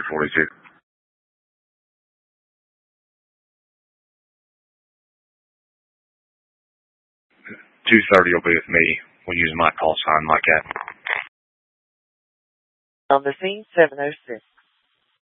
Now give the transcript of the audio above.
42. 230 will be with me. We'll use my call sign, Mike at. On the scene, 706.